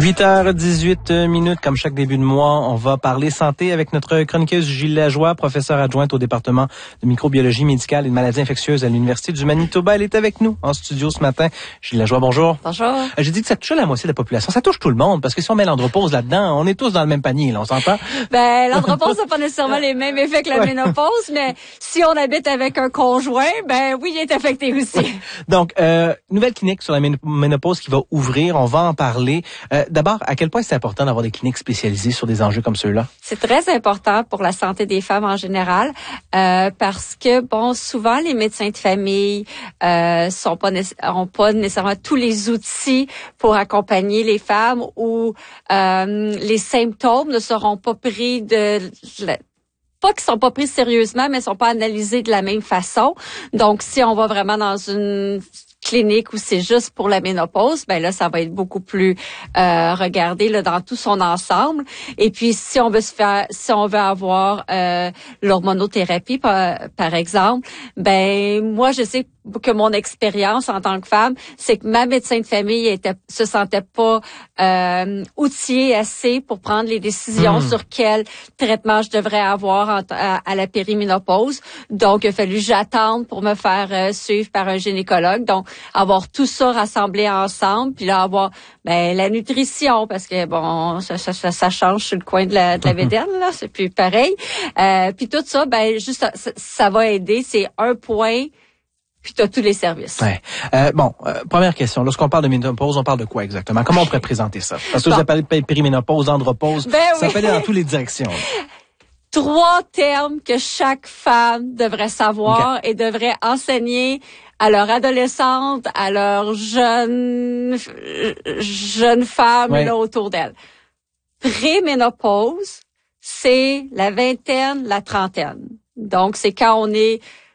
8h18 comme chaque début de mois, on va parler santé avec notre chroniqueuse Gilles Lajoie, professeure adjointe au département de microbiologie médicale et de maladies infectieuses à l'Université du Manitoba. Elle est avec nous en studio ce matin. Gilles Lajoie, bonjour. Bonjour. J'ai dit que ça touchait la moitié de la population. Ça touche tout le monde parce que si on met l'andropause là-dedans, on est tous dans le même panier, là, on s'entend? Ben, l'andropause n'a pas nécessairement les mêmes effets que la ménopause, mais si on habite avec un conjoint, ben oui, il est affecté aussi. Ouais. Donc, nouvelle clinique sur la ménopause qui va ouvrir, on va en parler. D'abord, à quel point c'est important d'avoir des cliniques spécialisées sur des enjeux comme ceux-là? C'est très important pour la santé des femmes en général, parce que, bon, souvent, les médecins de famille ont pas nécessairement tous les outils pour accompagner les femmes ou les symptômes ne seront pas pris pas qu'ils sont pas pris sérieusement, mais sont pas analysés de la même façon. Donc, si on va vraiment dans une clinique où c'est juste pour la ménopause, ben là, ça va être beaucoup plus regardé là dans tout son ensemble. Et puis, si on veut avoir l'hormonothérapie, par exemple, ben moi, je sais que mon expérience en tant que femme, c'est que ma médecin de famille se sentait pas outillée assez pour prendre les décisions sur quel traitement je devrais avoir à la périménopause. Donc, il a fallu que j'attende pour me faire suivre par un gynécologue. Donc, avoir tout ça rassemblé ensemble, puis là avoir la nutrition, parce que bon, ça change sur le coin de la bédaine, là, c'est plus pareil. Puis tout ça, juste ça va aider. C'est un point. Puis tu as tous les services. Ouais. Première question. Lorsqu'on parle de ménopause, on parle de quoi exactement? Comment on pourrait présenter ça? Parce que vous avez parlé de périménopause, andropause. Ça peut aller dans toutes les directions. 3 termes que chaque femme devrait savoir et devrait enseigner à leur adolescente, à leur jeune femme là, autour d'elle. Préménopause, c'est la vingtaine, la trentaine. Donc, c'est quand on est